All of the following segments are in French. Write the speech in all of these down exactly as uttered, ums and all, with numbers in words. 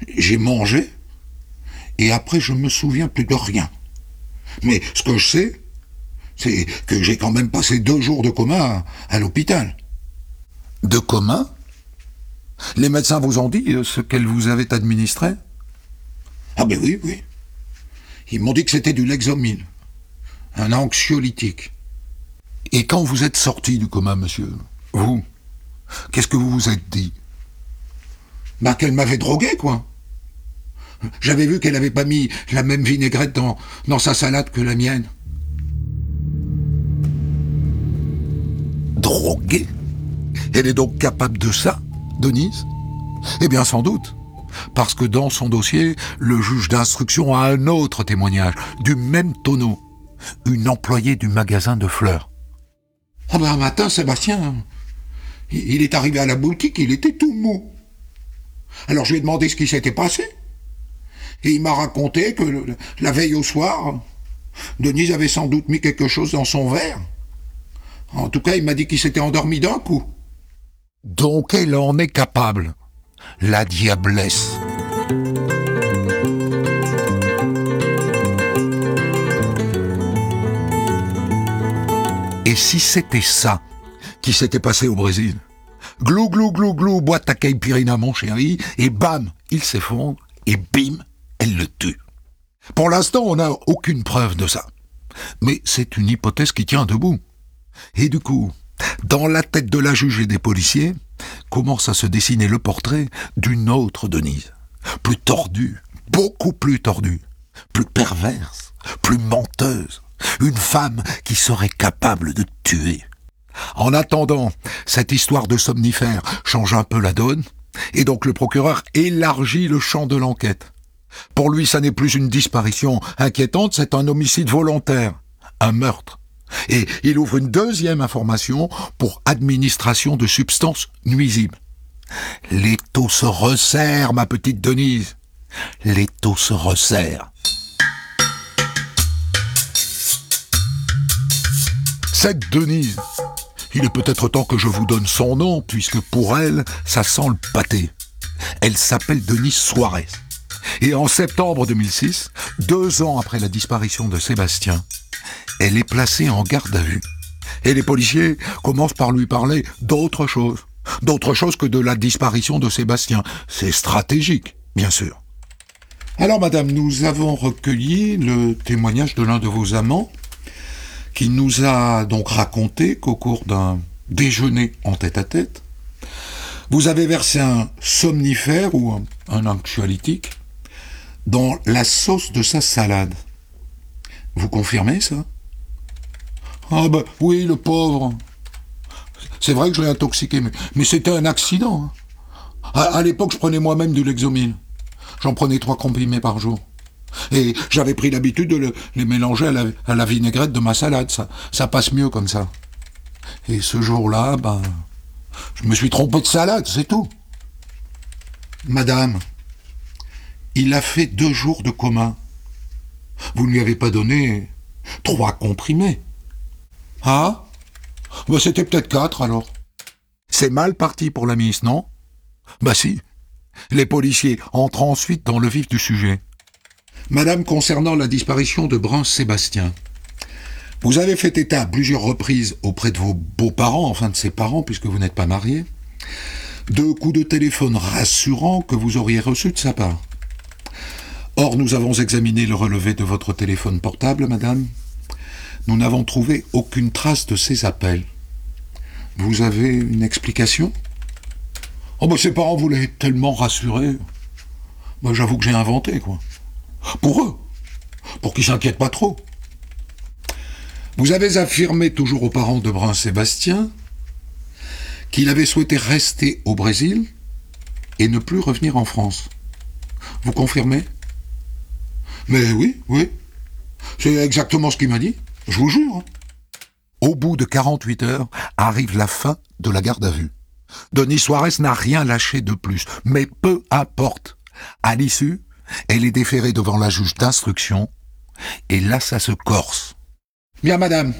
J'ai mangé, et après je me souviens plus de rien. Mais ce que je sais, c'est que j'ai quand même passé deux jours de coma à, à l'hôpital. De coma? Les médecins vous ont dit ce qu'elles vous avaient administré? Ah ben oui, oui. Ils m'ont dit que c'était du Lexomil, un anxiolytique. Et quand vous êtes sorti du coma, monsieur, vous, qu'est-ce que vous vous êtes dit? Ben qu'elle m'avait drogué, quoi. J'avais vu qu'elle avait pas mis la même vinaigrette dans, dans sa salade que la mienne. Droguée? Elle est donc capable de ça, Denise? Eh bien, sans doute. Parce que dans son dossier, le juge d'instruction a un autre témoignage, du même tonneau. Une employée du magasin de fleurs. Ah ben un matin, Sébastien, il est arrivé à la boutique, il était tout mou. Alors je lui ai demandé ce qui s'était passé. Et il m'a raconté que le, la veille au soir, Denise avait sans doute mis quelque chose dans son verre. En tout cas, il m'a dit qu'il s'était endormi d'un coup. Donc elle en est capable, la diablesse. Et si c'était ça qui s'était passé au Brésil? Glou, glou, glou, glou, boîte à caipirinha, mon chéri, et bam, il s'effondre, et bim, elle le tue. Pour l'instant, on n'a aucune preuve de ça. Mais c'est une hypothèse qui tient debout. Et du coup, dans la tête de la juge et des policiers, commence à se dessiner le portrait d'une autre Denise. Plus tordue, beaucoup plus tordue, plus perverse, plus menteuse. Une femme qui serait capable de tuer. En attendant, cette histoire de somnifère change un peu la donne, et donc le procureur élargit le champ de l'enquête. Pour lui, ça n'est plus une disparition inquiétante, c'est un homicide volontaire, un meurtre. Et il ouvre une deuxième information pour administration de substances nuisibles. L'étau se resserre, ma petite Denise. L'étau se resserre. Cette Denise, il est peut-être temps que je vous donne son nom, puisque pour elle, ça sent le pâté. Elle s'appelle Denise Suarez. Et en septembre deux mille six, deux ans après la disparition de Sébastien, elle est placée en garde à vue. Et les policiers commencent par lui parler d'autre chose. D'autre chose que de la disparition de Sébastien. C'est stratégique, bien sûr. Alors madame, nous avons recueilli le témoignage de l'un de vos amants, qui nous a donc raconté qu'au cours d'un déjeuner en tête-à-tête, vous avez versé un somnifère ou un, un anxiolytique dans la sauce de sa salade. Vous confirmez ça? Ah ben oui, le pauvre. C'est vrai que je l'ai intoxiqué, mais, mais c'était un accident. À, à l'époque, je prenais moi-même du Lexomil. J'en prenais trois comprimés par jour. Et j'avais pris l'habitude de le, les mélanger à la, à la vinaigrette de ma salade. Ça, ça passe mieux comme ça. Et ce jour-là, ben, je me suis trompé de salade, c'est tout. Madame, il a fait deux jours de coma. Vous ne lui avez pas donné trois comprimés. Ah? Ben c'était peut-être quatre alors. C'est mal parti pour la miss, non? Bah si. Les policiers entrent ensuite dans le vif du sujet. Madame, concernant la disparition de Brun-Sébastien, vous avez fait état à plusieurs reprises auprès de vos beaux-parents, enfin de ses parents, puisque vous n'êtes pas mariés, de coups de téléphone rassurants que vous auriez reçus de sa part. Or, nous avons examiné le relevé de votre téléphone portable, madame. Nous n'avons trouvé aucune trace de ces appels. Vous avez une explication? Oh, ben ses parents voulaient être tellement rassurés. Ben, j'avoue que j'ai inventé, quoi. Pour eux. Pour qu'ils s'inquiètent pas trop. Vous avez affirmé toujours aux parents de Brun-Sébastien qu'il avait souhaité rester au Brésil et ne plus revenir en France. Vous confirmez? Mais oui, oui. C'est exactement ce qu'il m'a dit. Je vous jure. Hein. Au bout de quarante-huit heures, arrive la fin de la garde à vue. Denise Suarez n'a rien lâché de plus, mais peu importe. À l'issue, elle est déférée devant la juge d'instruction, et là ça se corse. Bien madame,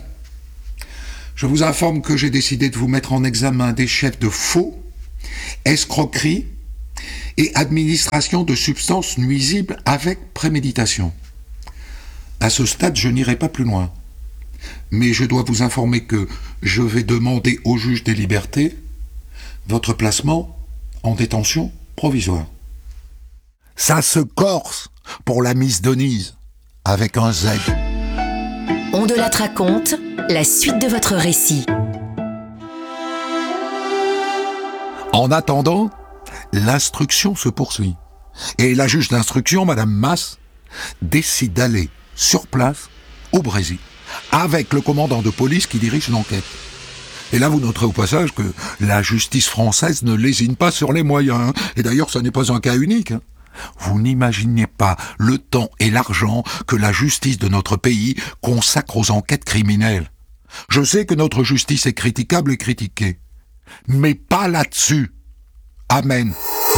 je vous informe que j'ai décidé de vous mettre en examen des chefs de faux, escroquerie et administration de substances nuisibles avec préméditation. À ce stade, je n'irai pas plus loin. Mais je dois vous informer que je vais demander au juge des libertés votre placement en détention provisoire. Ça se corse pour la Miss Denise, avec un Z. On de la raconte, la suite de votre récit. En attendant, l'instruction se poursuit. Et la juge d'instruction, Madame Masse, décide d'aller sur place, au Brésil, avec le commandant de police qui dirige l'enquête. Et là, vous noterez au passage que la justice française ne lésine pas sur les moyens. Hein. Et d'ailleurs, ce n'est pas un cas unique. Hein. Vous n'imaginez pas le temps et l'argent que la justice de notre pays consacre aux enquêtes criminelles. Je sais que notre justice est critiquable et critiquée. Mais pas là-dessus. Amen.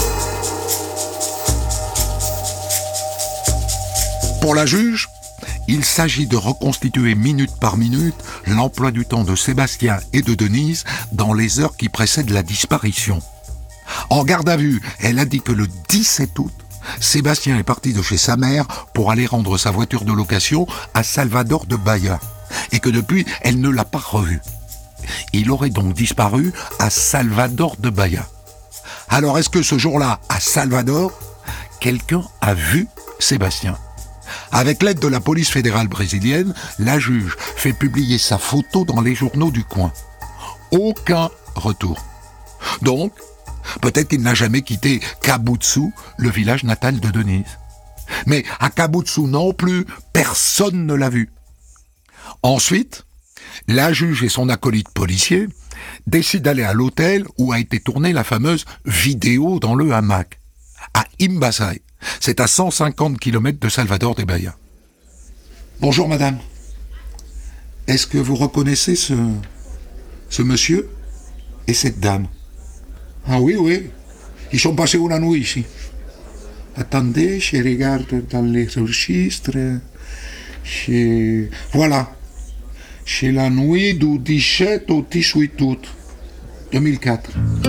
Pour la juge, il s'agit de reconstituer minute par minute l'emploi du temps de Sébastien et de Denise dans les heures qui précèdent la disparition. En garde à vue, elle a dit que le dix-sept août, Sébastien est parti de chez sa mère pour aller rendre sa voiture de location à Salvador de Bahia et que depuis, elle ne l'a pas revu. Il aurait donc disparu à Salvador de Bahia. Alors est-ce que ce jour-là, à Salvador, quelqu'un a vu Sébastien ? Avec l'aide de la police fédérale brésilienne, la juge fait publier sa photo dans les journaux du coin. Aucun retour. Donc, peut-être qu'il n'a jamais quitté Caboutsou, le village natal de Denise. Mais à Caboutsou non plus, personne ne l'a vu. Ensuite, la juge et son acolyte policier décident d'aller à l'hôtel où a été tournée la fameuse vidéo dans le hamac, à Imbasay. C'est à cent cinquante kilomètres de Salvador de Bahia. Bonjour madame. Est-ce que vous reconnaissez ce, ce monsieur et cette dame? Ah oui, oui. Ils sont passés une nuit ici. Attendez, je regarde dans les registres. Je... Voilà. C'est la nuit du dix-sept au dix-huit août deux mille quatre.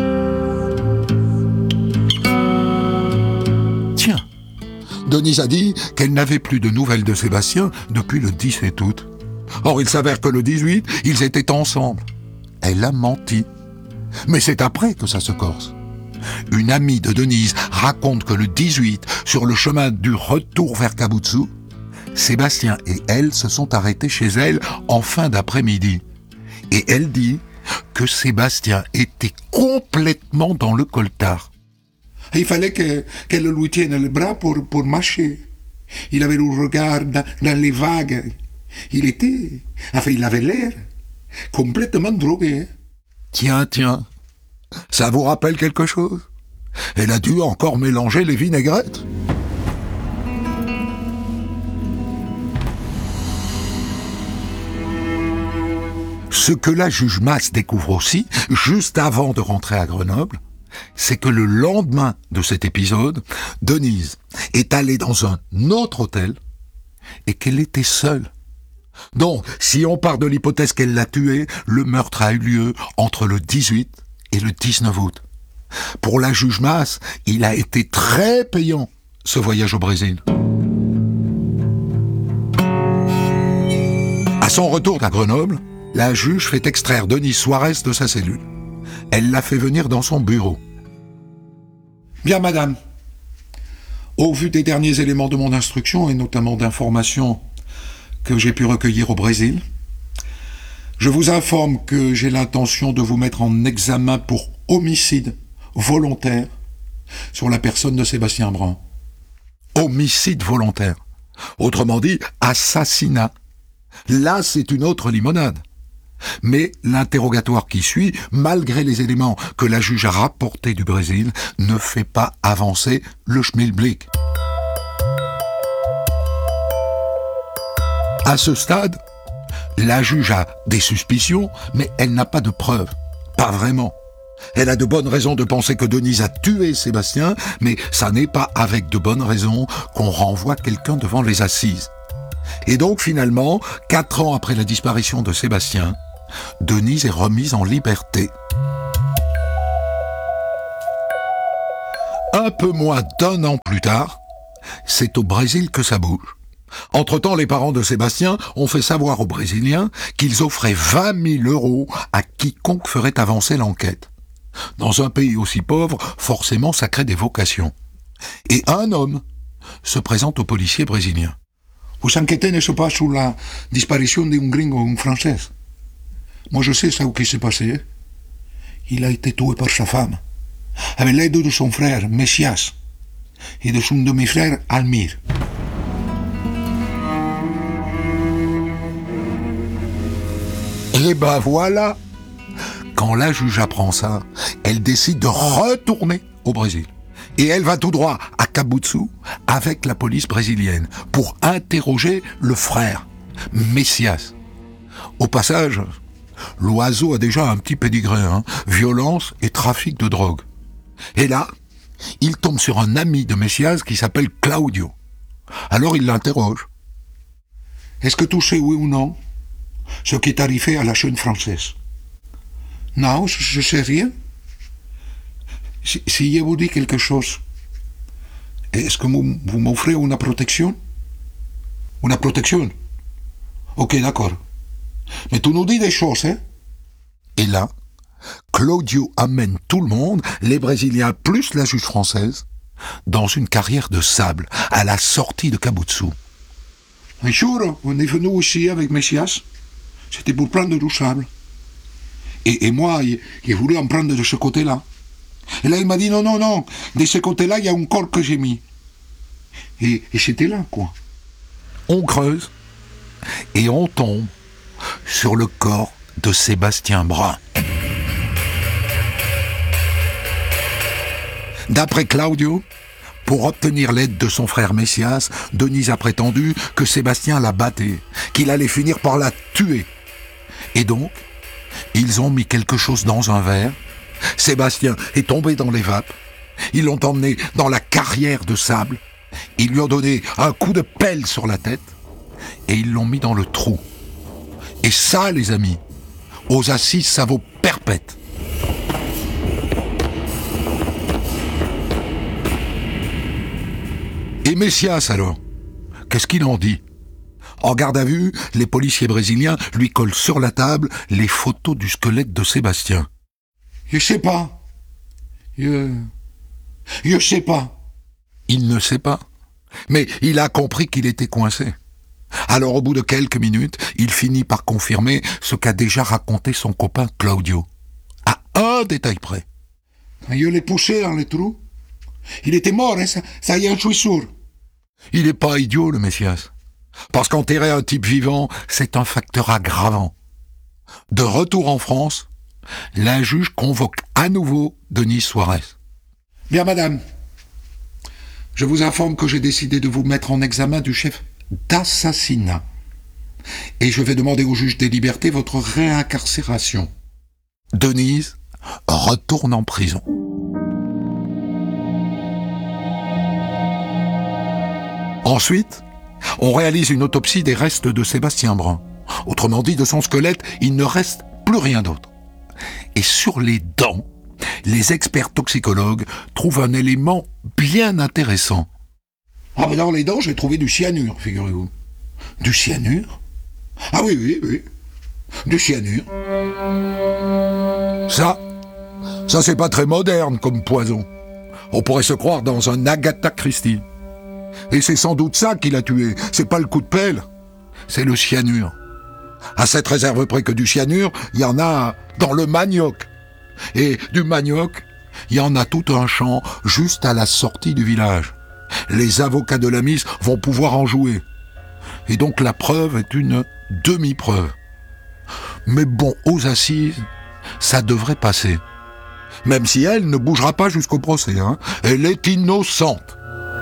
Tiens, Denise a dit qu'elle n'avait plus de nouvelles de Sébastien depuis le dix-sept août. Or, il s'avère que le dix-huit, ils étaient ensemble. Elle a menti. Mais c'est après que ça se corse. Une amie de Denise raconte que le dix-huit, sur le chemin du retour vers Caboutsou, Sébastien et elle se sont arrêtés chez elle en fin d'après-midi. Et elle dit que Sébastien était complètement dans le coltard. Il fallait que, qu'elle lui tienne le bras pour, pour marcher. Il avait le regard dans, dans les vagues. Il était... Enfin, il avait l'air complètement drogué. Tiens, tiens, ça vous rappelle quelque chose? Elle a dû encore mélanger les vinaigrettes. Ce que la juge Masse découvre aussi, juste avant de rentrer à Grenoble, c'est que le lendemain de cet épisode, Denise est allée dans un autre hôtel et qu'elle était seule. Donc, si on part de l'hypothèse qu'elle l'a tué, le meurtre a eu lieu entre le dix-huit et le dix-neuf août. Pour la juge Masse, il a été très payant, ce voyage au Brésil. À son retour à Grenoble, la juge fait extraire Denise Suarez de sa cellule. Elle l'a fait venir dans son bureau. Bien, madame. Au vu des derniers éléments de mon instruction, et notamment d'informations que j'ai pu recueillir au Brésil, je vous informe que j'ai l'intention de vous mettre en examen pour homicide volontaire sur la personne de Sébastien Brun. Homicide volontaire. Autrement dit, assassinat. Là, c'est une autre limonade. Mais l'interrogatoire qui suit, malgré les éléments que la juge a rapportés du Brésil, ne fait pas avancer le schmilblick. À ce stade, la juge a des suspicions, mais elle n'a pas de preuves. Pas vraiment. Elle a de bonnes raisons de penser que Denise a tué Sébastien, mais ça n'est pas avec de bonnes raisons qu'on renvoie quelqu'un devant les assises. Et donc finalement, quatre ans après la disparition de Sébastien, Denise est remise en liberté. un peu moins d'un an plus tard, c'est au Brésil que ça bouge. Entre-temps, les parents de Sébastien ont fait savoir aux Brésiliens qu'ils offraient vingt mille euros à quiconque ferait avancer l'enquête. Dans un pays aussi pauvre, forcément, ça crée des vocations. Et un homme se présente aux policiers brésiliens. Vous inquiétez, n'est-ce pas, sur la disparition d'un gringo, un français? Moi, je sais ça qui s'est passé. Il a été tué par sa femme, avec l'aide de son frère, Messias, et de son demi-frère, Almir. Et ben voilà. Quand la juge apprend ça, elle décide de retourner au Brésil. Et elle va tout droit à Caboutsou avec la police brésilienne pour interroger le frère, Messias. Au passage, l'oiseau a déjà un petit pédigré, hein, violence et trafic de drogue. Et là, il tombe sur un ami de Messias qui s'appelle Claudio. Alors il l'interroge. Est-ce que tu sais, oui ou non, ce qui est arrivé à la jeune française? Non, je ne sais rien. Si, si je vous dis quelque chose, est-ce que vous, vous m'offrez une protection? Une protection? Ok, d'accord. Mais tu nous dis des choses, hein? Et là, Claudio amène tout le monde, les Brésiliens plus la juge française, dans une carrière de sable, à la sortie de Caboutsou. Un jour, on est venu ici avec Messias. C'était pour prendre du sable. Et, et moi, j'ai voulu en prendre de ce côté-là. Et là, il m'a dit, non, non, non, de ce côté-là, il y a un corps que j'ai mis. Et, et c'était là, quoi. On creuse, et on tombe sur le corps de Sébastien Brun. D'après Claudio, pour obtenir l'aide de son frère Messias, Denise a prétendu que Sébastien la battait, qu'il allait finir par la tuer. Et donc, ils ont mis quelque chose dans un verre. Sébastien est tombé dans les vapes. Ils l'ont emmené dans la carrière de sable. Ils lui ont donné un coup de pelle sur la tête et ils l'ont mis dans le trou. Et ça, les amis, aux assises, ça vaut perpète. Et Messias, alors, qu'est-ce qu'il en dit? En garde à vue, les policiers brésiliens lui collent sur la table les photos du squelette de Sébastien. Je sais pas. Je... Je sais pas. Il ne sait pas. Mais il a compris qu'il était coincé. Alors au bout de quelques minutes, il finit par confirmer ce qu'a déjà raconté son copain Claudio. À un détail près. Quand je l'ai poussé dans le trou, il était mort, hein, ça, ça y est, je suis sûr. Il n'est pas idiot, le Messias. Parce qu'enterrer un type vivant, c'est un facteur aggravant. De retour en France, la juge convoque à nouveau Denise Suarez. Bien, madame, je vous informe que j'ai décidé de vous mettre en examen du chef d'assassinat. Et je vais demander au juge des libertés votre réincarcération. Denise retourne en prison. Ensuite, on réalise une autopsie des restes de Sébastien Brun. Autrement dit, de son squelette, il ne reste plus rien d'autre. Et sur les dents, les experts toxicologues trouvent un élément bien intéressant. Ah, mais dans les dents, j'ai trouvé du cyanure, figurez-vous. Du cyanure? Ah oui, oui, oui. Du cyanure. Ça, ça c'est pas très moderne comme poison. On pourrait se croire dans un Agatha Christie. Et c'est sans doute ça qui l'a tué. C'est pas le coup de pelle, c'est le cyanure. À cette réserve près que du cyanure, il y en a dans le manioc. Et du manioc, il y en a tout un champ juste à la sortie du village. Les avocats de la Miss vont pouvoir en jouer. Et donc la preuve est une demi-preuve. Mais bon, aux assises, ça devrait passer. Même si elle ne bougera pas jusqu'au procès, hein. Elle est innocente.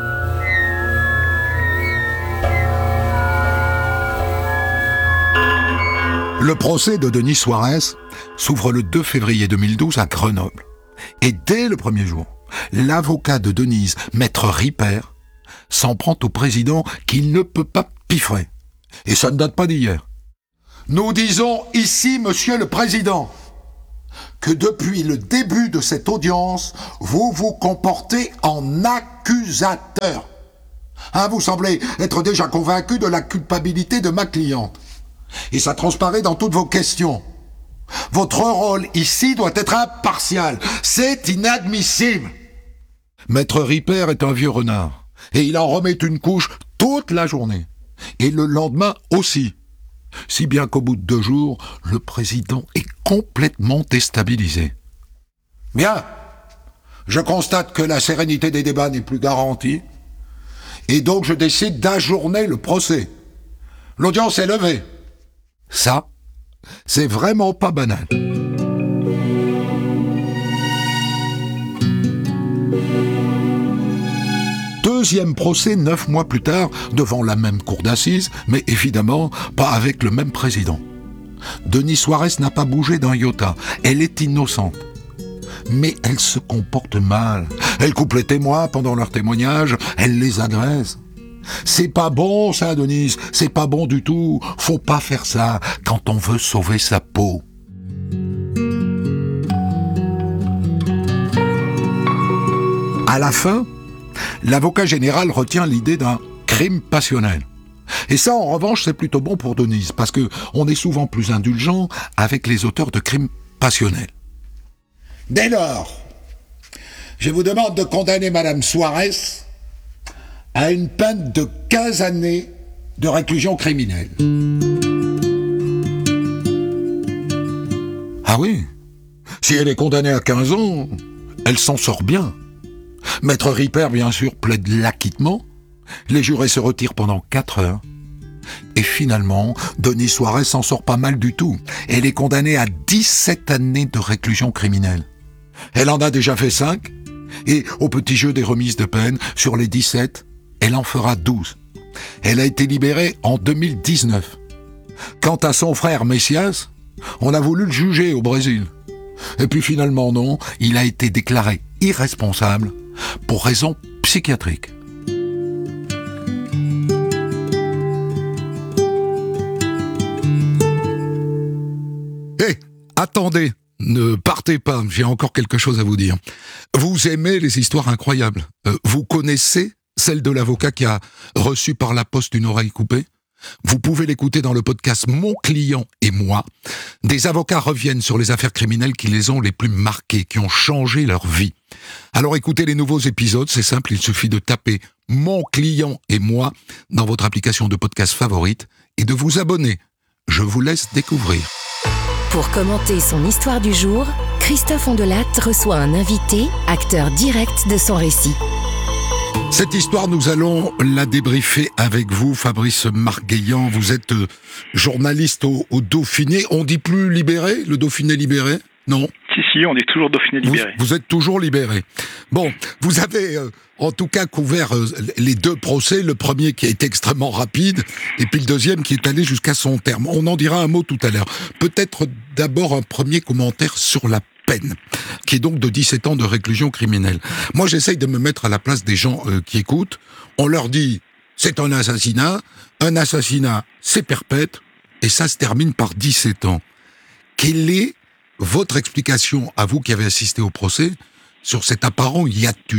Le procès de Denise Suarez s'ouvre le deux février deux mille douze à Grenoble. Et dès le premier jour, l'avocat de Denise, maître Ripper, s'en prend au président qu'il ne peut pas piffrer. Et ça ne date pas d'hier. Nous disons ici, monsieur le président, que depuis le début de cette audience, vous vous comportez en accusateur. Hein, vous semblez être déjà convaincu de la culpabilité de ma cliente. Et ça transparaît dans toutes vos questions. Votre rôle ici doit être impartial. C'est inadmissible. Maître Ripper est un vieux renard. Et il en remet une couche toute la journée. Et le lendemain aussi. Si bien qu'au bout de deux jours, le président est complètement déstabilisé. Bien. Je constate que la sérénité des débats n'est plus garantie. Et donc je décide d'ajourner le procès. L'audience est levée. Ça, c'est vraiment pas banal. Deuxième procès neuf mois plus tard, devant la même cour d'assises, mais évidemment pas avec le même président. Denise Suarez n'a pas bougé d'un iota. Elle est innocente. Mais elle se comporte mal. Elle coupe les témoins pendant leur témoignage, elle les agresse. C'est pas bon ça, Denise, c'est pas bon du tout. Faut pas faire ça quand on veut sauver sa peau. À la fin, l'avocat général retient l'idée d'un crime passionnel. Et ça, en revanche, c'est plutôt bon pour Denise, parce que on est souvent plus indulgent avec les auteurs de crimes passionnels. Dès lors, je vous demande de condamner Madame Suarez à une peine de quinze années de réclusion criminelle. Ah oui, si elle est condamnée à quinze ans, elle s'en sort bien. Maître Ripper, bien sûr, plaide l'acquittement. Les jurés se retirent pendant quatre heures. Et finalement, Denise Suarez s'en sort pas mal du tout. Elle est condamnée à dix-sept années de réclusion criminelle. Elle en a déjà fait cinq, et au petit jeu des remises de peine, sur les dix-sept, elle en fera douze. Elle a été libérée en deux mille dix-neuf. Quant à son frère Messias, on a voulu le juger au Brésil. Et puis finalement non, il a été déclaré irresponsable pour raisons psychiatriques. Hé, hey, attendez, ne partez pas, j'ai encore quelque chose à vous dire. Vous aimez les histoires incroyables. Euh, vous connaissez celle de l'avocat qui a reçu par la poste une oreille coupée ? Vous pouvez l'écouter dans le podcast Mon client et moi. Des avocats reviennent sur les affaires criminelles qui les ont les plus marquées, qui ont changé leur vie. Alors écoutez les nouveaux épisodes, c'est simple, il suffit de taper Mon client et moi dans votre application de podcast favorite et de vous abonner. Je vous laisse découvrir. Pour commenter son histoire du jour, Christophe Ondelat reçoit un invité, acteur direct de son récit. Cette histoire, nous allons la débriefer avec vous, Fabrice Margueillan. Vous êtes euh, journaliste au, au Dauphiné. On dit plus libéré, le Dauphiné libéré ? Non ? Si, si, on est toujours Dauphiné libéré. Vous, vous êtes toujours libéré. Bon, vous avez euh, en tout cas couvert euh, les deux procès, le premier qui a été extrêmement rapide, et puis le deuxième qui est allé jusqu'à son terme. On en dira un mot tout à l'heure. Peut-être d'abord un premier commentaire sur la peine, qui est donc de dix-sept ans de réclusion criminelle. Moi, j'essaye de me mettre à la place des gens euh, qui écoutent. On leur dit, c'est un assassinat. Un assassinat, c'est perpète. Et ça se termine par dix-sept ans. Quelle est votre explication, à vous qui avez assisté au procès, sur cet apparent hiatus ?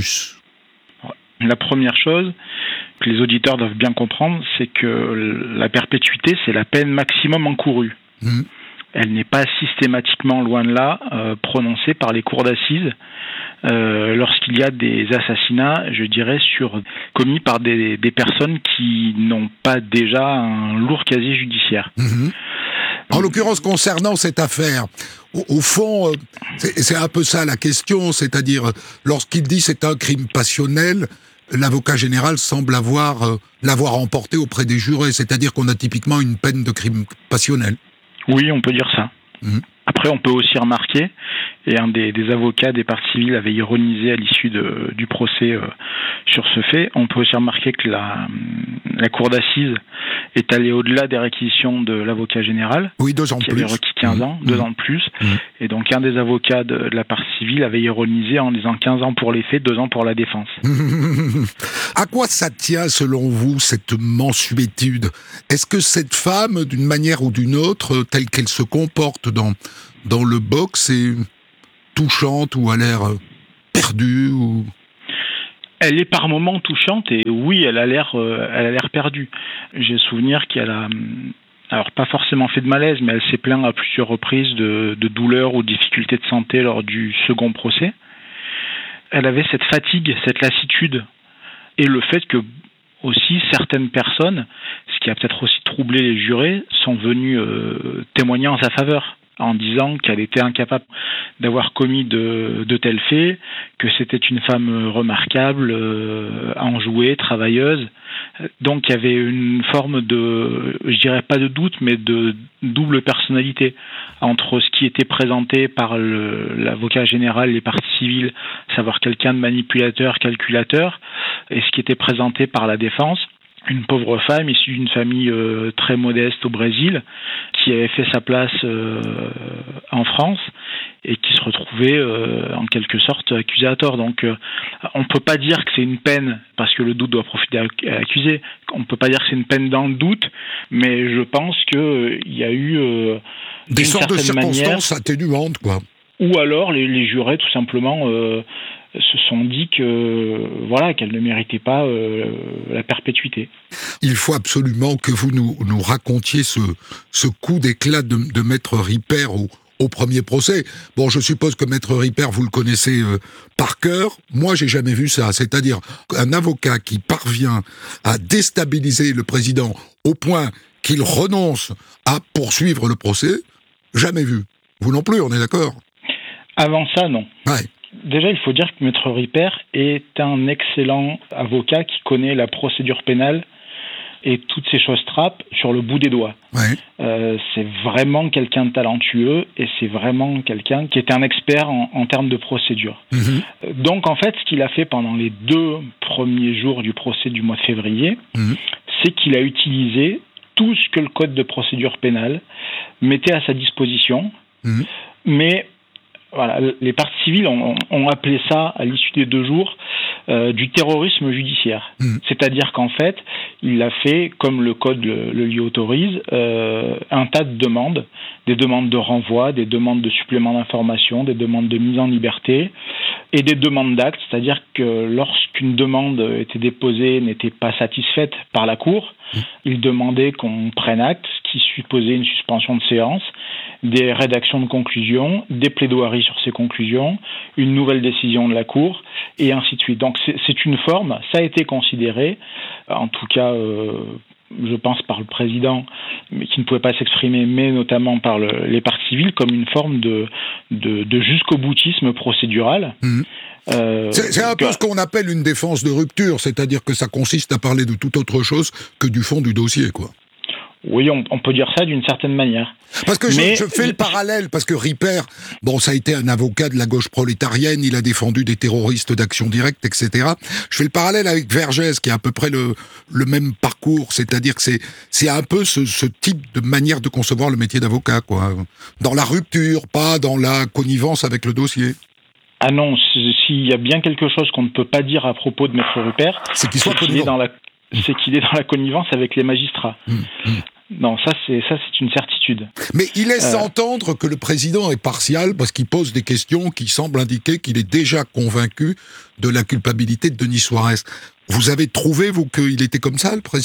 La première chose que les auditeurs doivent bien comprendre, c'est que la perpétuité, c'est la peine maximum encourue. Mmh. Elle n'est pas systématiquement, loin de là, euh, prononcée par les cours d'assises euh, lorsqu'il y a des assassinats, je dirais, sur, commis par des, des personnes qui n'ont pas déjà un lourd casier judiciaire. Mmh. En l'occurrence, concernant cette affaire, au, au fond, euh, c'est, c'est un peu ça la question, c'est-à-dire, lorsqu'il dit c'est un crime passionnel, l'avocat général semble avoir euh, l'avoir emporté auprès des jurés, c'est-à-dire qu'on a typiquement une peine de crime passionnel. Oui, on peut dire ça. Mmh. Après, on peut aussi remarquer, et un des, des avocats des parties civiles avait ironisé à l'issue de, du procès euh, sur ce fait, on peut aussi remarquer que la, la cour d'assises est allée au-delà des réquisitions de l'avocat général, oui, deux ans qui plus. avait requis quinze ans, mmh. deux ans de plus, mmh. et donc un des avocats de, de la partie civile avait ironisé en disant quinze ans pour les faits, deux ans pour la défense. À quoi ça tient, selon vous, cette mansuétude ? Est-ce que cette femme, d'une manière ou d'une autre, telle qu'elle se comporte dans, dans le box, est, touchante ou a l'air perdue ou... Elle est par moments touchante et oui, elle a l'air, euh, elle a l'air perdue. J'ai souvenir qu'elle a, alors pas forcément fait de malaise, mais elle s'est plainte à plusieurs reprises de, de douleurs ou de difficultés de santé lors du second procès. Elle avait cette fatigue, cette lassitude et le fait que aussi certaines personnes, ce qui a peut-être aussi troublé les jurés, sont venues euh, témoigner en sa faveur, en disant qu'elle était incapable d'avoir commis de, de tels faits, que c'était une femme remarquable, euh, enjouée, travailleuse. Donc il y avait une forme de, je dirais pas de doute, mais de double personnalité entre ce qui était présenté par le, l'avocat général, les parties civiles, savoir quelqu'un de manipulateur, calculateur, et ce qui était présenté par la défense. Une pauvre femme issue d'une famille euh, très modeste au Brésil, qui avait fait sa place euh, en France et qui se retrouvait euh, en quelque sorte accusée à tort. Donc euh, on ne peut pas dire que c'est une peine, parce que le doute doit profiter à l'accusé, on ne peut pas dire que c'est une peine dans le doute, mais je pense qu'il euh, y a eu... Euh, des sortes de circonstances manière, atténuantes, quoi. Ou alors les, les jurés, tout simplement... Euh, se sont dit que voilà qu'elle ne méritait pas euh, la perpétuité. Il faut absolument que vous nous, nous racontiez ce, ce coup d'éclat de, de Maître Ripert au, au premier procès. Bon, je suppose que Maître Ripert, vous le connaissez euh, par cœur. Moi, j'ai jamais vu ça. C'est-à-dire un avocat qui parvient à déstabiliser le président au point qu'il renonce à poursuivre le procès, jamais vu. Vous non plus, on est d'accord ? Avant ça, non. Ouais. Déjà, il faut dire que Maître Ripert est un excellent avocat qui connaît la procédure pénale et toutes ces choses trappes sur le bout des doigts. Ouais. Euh, c'est vraiment quelqu'un de talentueux et c'est vraiment quelqu'un qui est un expert en, en termes de procédure. Mmh. Donc, en fait, ce qu'il a fait pendant les deux premiers jours du procès du mois de février, mmh. c'est qu'il a utilisé tout ce que le Code de procédure pénale mettait à sa disposition, mmh. mais... Voilà, les parties civiles ont, ont appelé ça, à l'issue des deux jours, euh, du terrorisme judiciaire. Mmh. C'est-à-dire qu'en fait, il a fait, comme le code le, le lui autorise, euh, un tas de demandes, des demandes de renvoi, des demandes de supplément d'information, des demandes de mise en liberté et des demandes d'actes. C'est-à-dire que lorsqu'une demande était déposée, n'était pas satisfaite par la Cour, mmh. il demandait qu'on prenne acte, ce qui supposait une suspension de séance, des rédactions de conclusions, des plaidoiries sur ces conclusions, une nouvelle décision de la Cour, et ainsi de suite. Donc c'est, c'est une forme, ça a été considéré, en tout cas, euh, je pense par le président, mais qui ne pouvait pas s'exprimer, mais notamment par le, les parties civiles, comme une forme de, de, de jusqu'au boutisme procédural. Mmh. Euh, c'est, c'est un peu ce qu'on appelle une défense de rupture, c'est-à-dire que ça consiste à parler de toute autre chose que du fond du dossier, quoi. Oui, on, on peut dire ça d'une certaine manière. Parce que mais, je, je fais le parallèle, parce que Ripert, bon, ça a été un avocat de la gauche prolétarienne, il a défendu des terroristes d'action directe, et cetera. Je fais le parallèle avec Vergès, qui a à peu près le, le même parcours, c'est-à-dire que c'est, c'est un peu ce, ce type de manière de concevoir le métier d'avocat, quoi. Dans la rupture, pas dans la connivence avec le dossier. Ah non, s'il y a bien quelque chose qu'on ne peut pas dire à propos de Maître Ripert, c'est qu'il soit c'est qu'il est dans la, c'est qu'il est dans la connivence avec les magistrats. Mmh, mmh. Non, ça c'est ça c'est une certitude. Mais il laisse euh... entendre que le président est partial parce qu'il pose des questions qui semblent indiquer qu'il est déjà convaincu de la culpabilité de Denis Suarez. Vous avez trouvé, vous, qu'il était comme ça, le président ?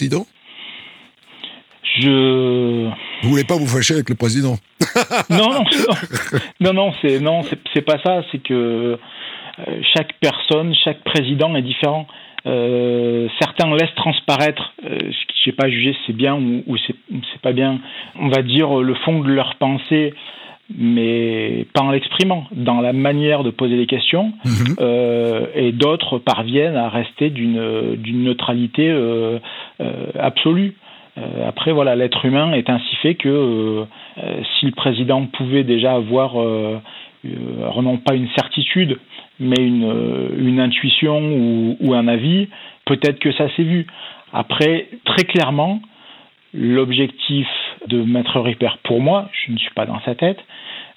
Je... Vous voulez pas vous fâcher avec le président ? Non, non, non, non, c'est non, c'est, c'est pas ça. C'est que euh, chaque personne, chaque président est différent. Euh, certains laissent transparaître euh, ce qui, j'ai pas jugé, c'est bien ou, ou c'est, c'est pas bien. On va dire le fond de leur pensée, mais pas en l'exprimant, dans la manière de poser les questions. Mmh. Euh, et d'autres parviennent à rester d'une, d'une neutralité euh, euh, absolue. Euh, après, voilà, l'être humain est ainsi fait que euh, euh, si le président pouvait déjà avoir, euh, euh, non pas une certitude, mais une, une intuition ou, ou un avis, peut-être que ça s'est vu. Après, très clairement, l'objectif de Maître Ripert, pour moi, je ne suis pas dans sa tête,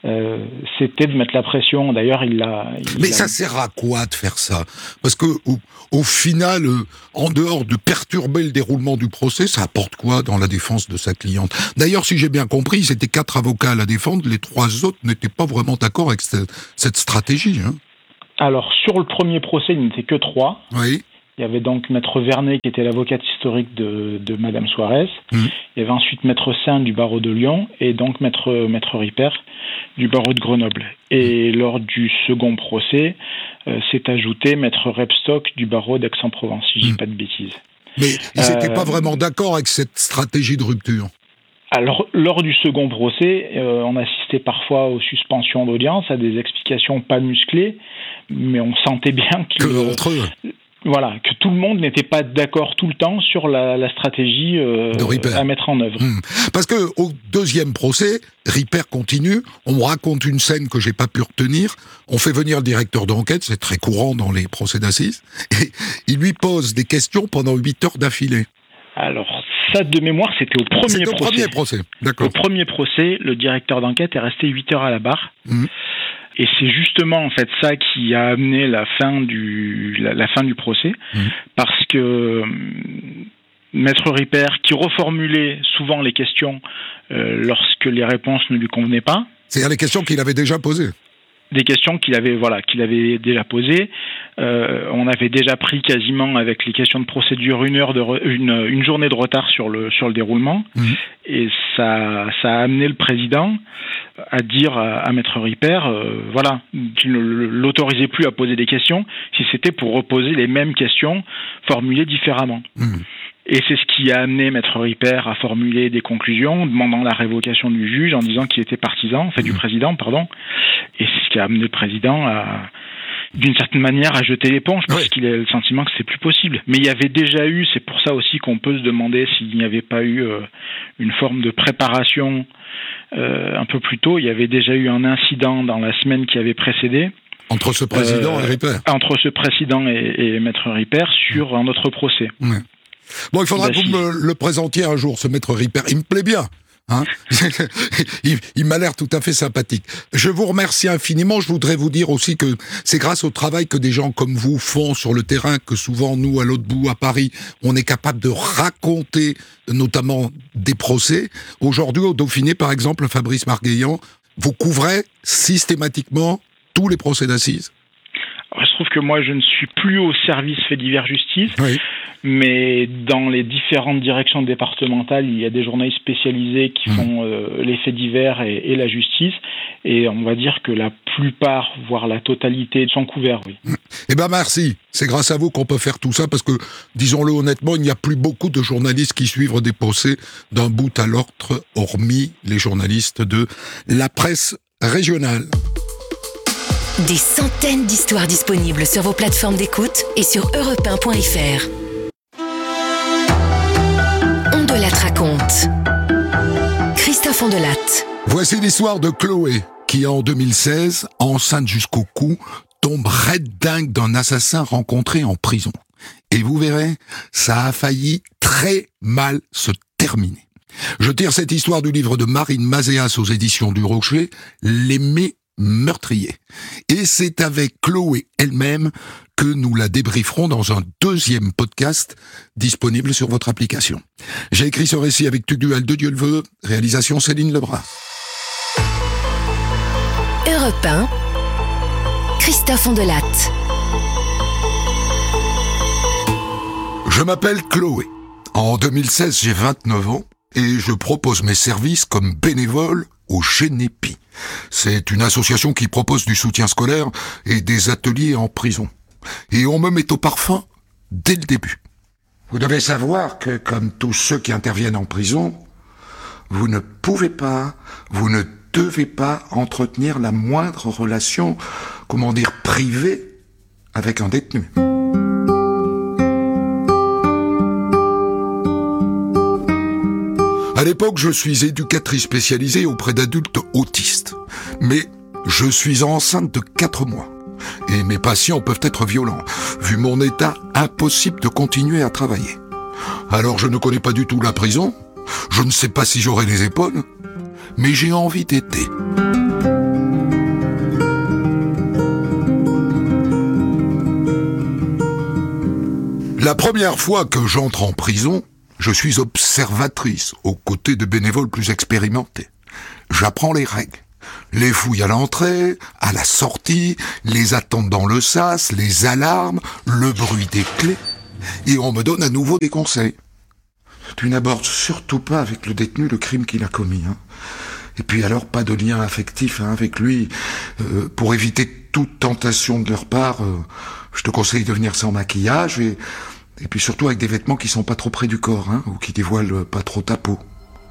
euh, c'était de mettre la pression. D'ailleurs, il l'a... Il Mais l'a... ça sert à quoi de faire ça? Parce que au, au final, euh, en dehors de perturber le déroulement du procès, ça apporte quoi dans la défense de sa cliente? D'ailleurs, si j'ai bien compris, c'était quatre avocats à la défendre, les trois autres n'étaient pas vraiment d'accord avec cette, cette stratégie. Hein. Alors, sur le premier procès, il n'était que trois. Oui. Il y avait donc Maître Vernet, qui était l'avocate historique de, de Madame Suarez. Mmh. Il y avait ensuite Maître Saint du barreau de Lyon et donc Maître, Maître Ripper du barreau de Grenoble. Et mmh. lors du second procès, euh, s'est ajouté Maître Repstock du barreau d'Aix-en-Provence, si je dis mmh. pas de bêtises. Mais ils n'étaient euh, pas vraiment d'accord avec cette stratégie de rupture. Alors, lors du second procès, euh, on assistait parfois aux suspensions d'audience, à des explications pas musclées, mais on sentait bien que... que entre eux. Voilà, que tout le monde n'était pas d'accord tout le temps sur la, la stratégie euh, à mettre en œuvre. Mmh. Parce que au deuxième procès, Ripper continue, on me raconte une scène que j'ai pas pu retenir, on fait venir le directeur d'enquête, c'est très courant dans les procès d'assises, et il lui pose des questions pendant huit heures d'affilée. Alors, ça de mémoire, c'était au premier c'était procès. au premier procès, d'accord. Au premier procès, le directeur d'enquête est resté huit heures à la barre. Mmh. Et c'est justement en fait ça qui a amené la fin du la, la fin du procès, mmh. parce que euh, Maître Ripper, qui reformulait souvent les questions euh, lorsque les réponses ne lui convenaient pas. C'est-à-dire les questions qu'il avait déjà posées. Des questions qu'il avait voilà qu'il avait déjà posées. Euh, on avait déjà pris quasiment avec les questions de procédure une heure de re, une une journée de retard sur le sur le déroulement. Mmh. Et ça ça a amené le président à dire à, à Maître Ripper euh, voilà qu'il ne l'autorisait plus à poser des questions si c'était pour reposer les mêmes questions formulées différemment. Mmh. Et c'est ce qui a amené Maître Ripper à formuler des conclusions, demandant la révocation du juge en disant qu'il était partisan, enfin mmh. du président, pardon. Et c'est ce qui a amené le président à, d'une certaine manière, à jeter l'éponge parce oui. qu'il a le sentiment que c'est plus possible. Mais il y avait déjà eu, c'est pour ça aussi qu'on peut se demander s'il n'y avait pas eu euh, une forme de préparation euh, un peu plus tôt. Il y avait déjà eu un incident dans la semaine qui avait précédé. Entre ce président euh, et Ripper. Entre ce président et, et Maître Ripper sur mmh. un autre procès. Oui. Bon, il faudra bah, que vous si. me le présentiez un jour, ce Maître Ripper. Il me plaît bien. Hein il, il m'a l'air tout à fait sympathique. Je vous remercie infiniment. Je voudrais vous dire aussi que c'est grâce au travail que des gens comme vous font sur le terrain que souvent, nous, à l'autre bout, à Paris, on est capable de raconter notamment des procès. Aujourd'hui, au Dauphiné, par exemple, Fabrice Margueillan, vous couvrez systématiquement tous les procès d'assises. Alors, je trouve que moi, je ne suis plus au service fait divers justice. Oui. Mais dans les différentes directions départementales, il y a des journalistes spécialisés qui mmh. font euh, les faits divers et, et la justice. Et on va dire que la plupart, voire la totalité, sont couverts, oui. Mmh. Eh ben merci. C'est grâce à vous qu'on peut faire tout ça, parce que, disons-le honnêtement, il n'y a plus beaucoup de journalistes qui suivent des procès d'un bout à l'autre, hormis les journalistes de la presse régionale. Des centaines d'histoires disponibles sur vos plateformes d'écoute et sur europe un point f r. Ondelatte raconte. Christophe Ondelatte. Voici l'histoire de Chloé, qui en deux mille seize, enceinte jusqu'au cou, tombe raide dingue d'un assassin rencontré en prison. Et vous verrez, ça a failli très mal se terminer. Je tire cette histoire du livre de Marine Mazéas aux éditions du Rocher, L'Aimé meurtrier. Et c'est avec Chloé elle-même que nous la débrieferons dans un deuxième podcast disponible sur votre application. J'ai écrit ce récit avec Tugdual de Dieu le veut, réalisation Céline Lebras. Europe un, Christophe Ondelatte. Je m'appelle Chloé. En deux mille seize, j'ai vingt-neuf ans et je propose mes services comme bénévole au Génépi. C'est une association qui propose du soutien scolaire et des ateliers en prison. Et on me met au parfum dès le début. Vous devez savoir que, comme tous ceux qui interviennent en prison, vous ne pouvez pas, vous ne devez pas entretenir la moindre relation, comment dire, privée avec un détenu. À l'époque, je suis éducatrice spécialisée auprès d'adultes autistes. Mais je suis enceinte de quatre mois. Et mes patients peuvent être violents. Vu mon état, impossible de continuer à travailler. Alors je ne connais pas du tout la prison. Je ne sais pas si j'aurai les épaules. Mais j'ai envie d'aider. La première fois que j'entre en prison, je suis observatrice aux côtés de bénévoles plus expérimentés. J'apprends les règles. Les fouilles à l'entrée, à la sortie, les attentes dans le sas, les alarmes, le bruit des clés. Et on me donne à nouveau des conseils. Tu n'abordes surtout pas avec le détenu le crime qu'il a commis. Hein. Et puis alors, pas de lien affectif hein, avec lui. Euh, pour éviter toute tentation de leur part, euh, je te conseille de venir sans maquillage et, et puis surtout avec des vêtements qui sont pas trop près du corps hein, ou qui dévoilent pas trop ta peau. D'accord ?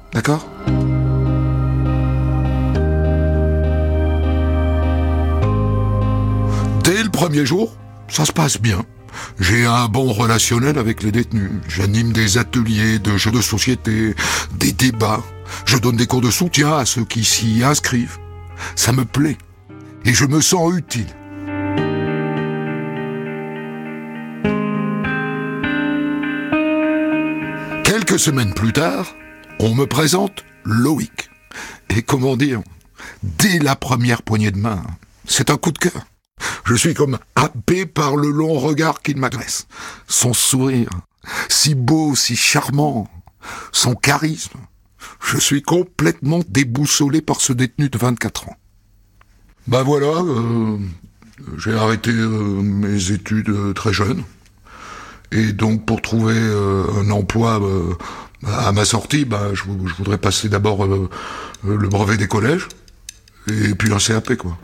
Dès le premier jour, ça se passe bien. J'ai un bon relationnel avec les détenus. J'anime des ateliers de jeux de société, des débats. Je donne des cours de soutien à ceux qui s'y inscrivent. Ça me plaît. Et je me sens utile. Quelques semaines plus tard, on me présente Loïc. Et comment dire, dès la première poignée de main, c'est un coup de cœur. Je suis comme happé par le long regard qu'il m'adresse. Son sourire, si beau, si charmant, son charisme. Je suis complètement déboussolé par ce détenu de vingt-quatre ans. Ben voilà, euh, j'ai arrêté euh, mes études euh, très jeune. Et donc pour trouver euh, un emploi euh, à ma sortie, ben, je, je voudrais passer d'abord euh, le brevet des collèges, et puis un C A P quoi.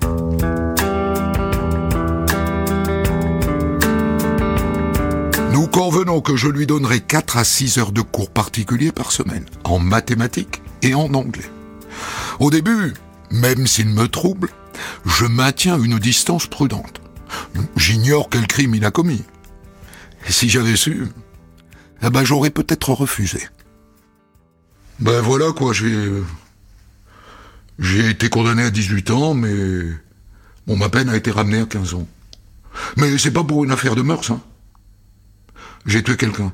Nous convenons que je lui donnerai quatre à six heures de cours particuliers par semaine, en mathématiques et en anglais. Au début, même s'il me trouble, je maintiens une distance prudente. J'ignore quel crime il a commis. Et si j'avais su, eh ben j'aurais peut-être refusé. Ben voilà quoi, j'ai... J'ai été condamné à dix-huit ans, mais... Bon, ma peine a été ramenée à quinze ans. Mais c'est pas pour une affaire de mœurs, hein. J'ai tué quelqu'un.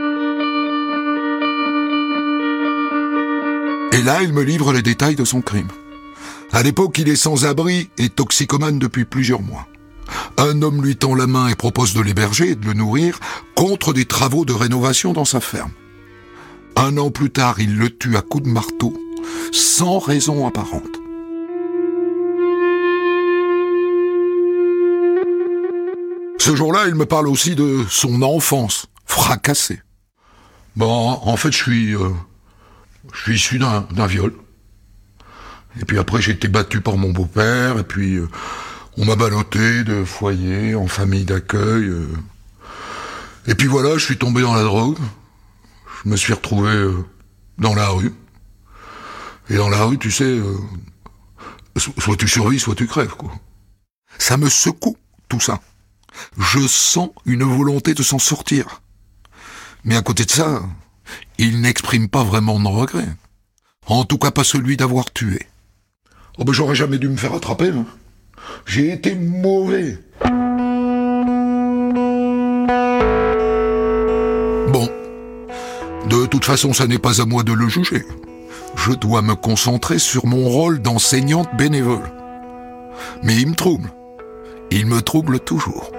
Et là, il me livre les détails de son crime. À l'époque, il est sans abri et toxicomane depuis plusieurs mois. Un homme lui tend la main et propose de l'héberger et de le nourrir contre des travaux de rénovation dans sa ferme. Un an plus tard, il le tue à coups de marteau, sans raison apparente. Ce jour-là, il me parle aussi de son enfance fracassée. Bon, en fait, je suis, euh, je suis issu d'un, d'un viol. Et puis après, j'ai été battu par mon beau-père, et puis euh, on m'a ballotté de foyer en famille d'accueil. Euh. Et puis voilà, je suis tombé dans la drogue. Je me suis retrouvé euh, dans la rue. Et dans la rue, tu sais, euh, soit tu survis, soit tu crèves, quoi. Ça me secoue, tout ça. Je sens une volonté de s'en sortir. Mais à côté de ça, il n'exprime pas vraiment de regret. En tout cas pas celui d'avoir tué. Oh ben j'aurais jamais dû me faire attraper. Hein. J'ai été mauvais. Bon. De toute façon, ça n'est pas à moi de le juger. Je dois me concentrer sur mon rôle d'enseignante bénévole. Mais il me trouble. Il me trouble toujours.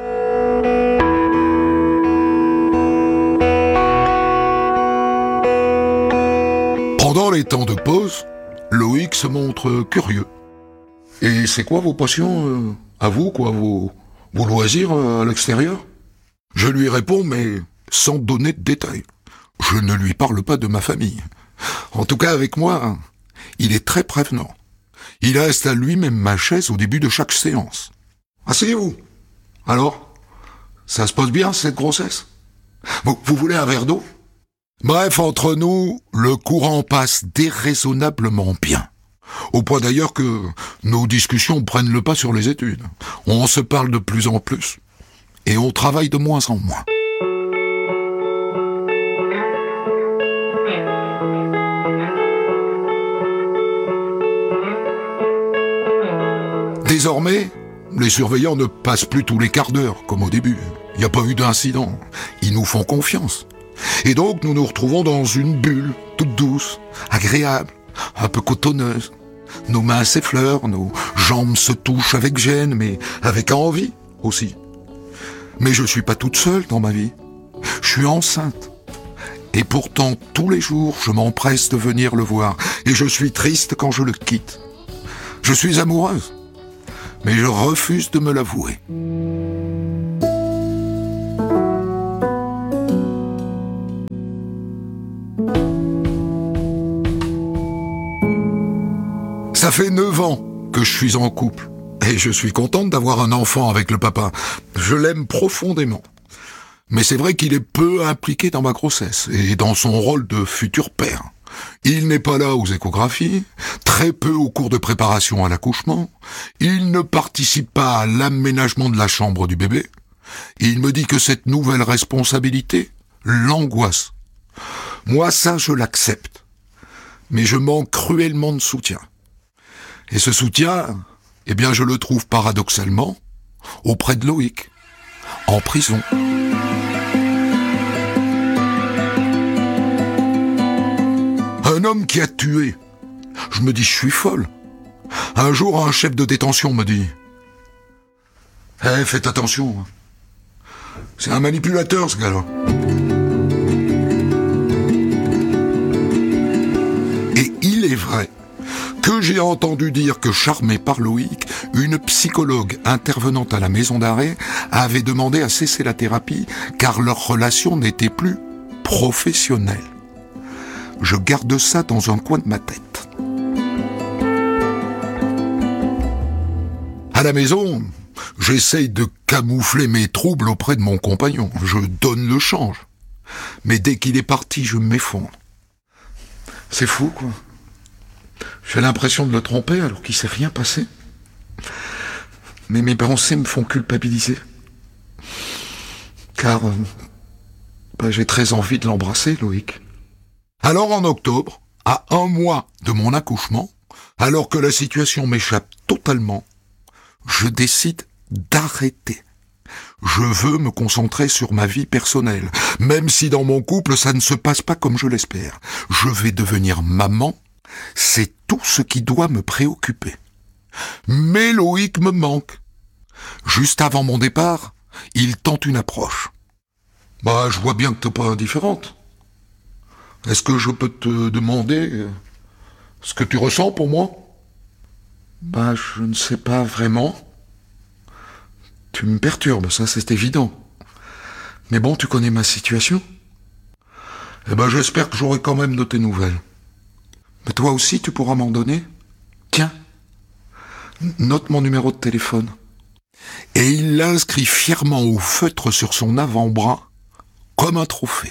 Pendant les temps de pause, Loïc se montre curieux. Et c'est quoi vos passions, euh, à vous, quoi, vos, vos loisirs euh, à l'extérieur ? Je lui réponds, mais sans donner de détails. Je ne lui parle pas de ma famille. En tout cas, avec moi, il est très prévenant. Il reste à lui-même ma chaise au début de chaque séance. Asseyez-vous. Alors, ça se passe bien, cette grossesse ? Vous, vous voulez un verre d'eau ? Bref, entre nous, le courant passe déraisonnablement bien. Au point d'ailleurs que nos discussions prennent le pas sur les études. On se parle de plus en plus. Et on travaille de moins en moins. Désormais, les surveillants ne passent plus tous les quarts d'heure, comme au début. Il n'y a pas eu d'incident. Ils nous font confiance. Et donc, nous nous retrouvons dans une bulle, toute douce, agréable, un peu cotonneuse. Nos mains s'effleurent, nos jambes se touchent avec gêne, mais avec envie aussi. Mais je suis pas toute seule dans ma vie. Je suis enceinte. Et pourtant, tous les jours, je m'empresse de venir le voir. Et je suis triste quand je le quitte. Je suis amoureuse. Mais je refuse de me l'avouer. Ça fait neuf ans que je suis en couple. Et je suis contente d'avoir un enfant avec le papa. Je l'aime profondément. Mais c'est vrai qu'il est peu impliqué dans ma grossesse et dans son rôle de futur père. Il n'est pas là aux échographies, très peu au cours de préparation à l'accouchement. Il ne participe pas à l'aménagement de la chambre du bébé. Il me dit que cette nouvelle responsabilité l'angoisse. Moi, ça, je l'accepte. Mais je manque cruellement de soutien. Et ce soutien, eh bien, je le trouve paradoxalement auprès de Loïc, en prison. Un homme qui a tué. Je me dis, je suis folle. Un jour, un chef de détention me dit « Eh, faites attention. C'est un manipulateur, ce gars-là. » Et il est vrai que j'ai entendu dire que, charmé par Loïc, une psychologue intervenant à la maison d'arrêt avait demandé à cesser la thérapie car leur relation n'était plus professionnelle. Je garde ça dans un coin de ma tête. À la maison, j'essaye de camoufler mes troubles auprès de mon compagnon. Je donne le change. Mais dès qu'il est parti, je m'effondre. C'est fou, quoi. J'ai l'impression de le tromper alors qu'il s'est rien passé. Mais mes pensées me font culpabiliser. Car euh, bah, j'ai très envie de l'embrasser, Loïc. Alors en octobre, à un mois de mon accouchement, alors que la situation m'échappe totalement, je décide d'arrêter. Je veux me concentrer sur ma vie personnelle, même si dans mon couple ça ne se passe pas comme je l'espère. Je vais devenir maman, c'est tout ce qui doit me préoccuper. Mais Loïc me manque. Juste avant mon départ, il tente une approche. Bah, je vois bien que t'es pas indifférente. Est-ce que je peux te demander ce que tu ressens pour moi ? Bah, je ne sais pas vraiment. Tu me perturbes, ça c'est évident. Mais bon, tu connais ma situation. Eh ben, j'espère que j'aurai quand même de tes nouvelles. Mais toi aussi, tu pourras m'en donner ? Tiens, note mon numéro de téléphone. Et il l'inscrit fièrement au feutre sur son avant-bras, comme un trophée.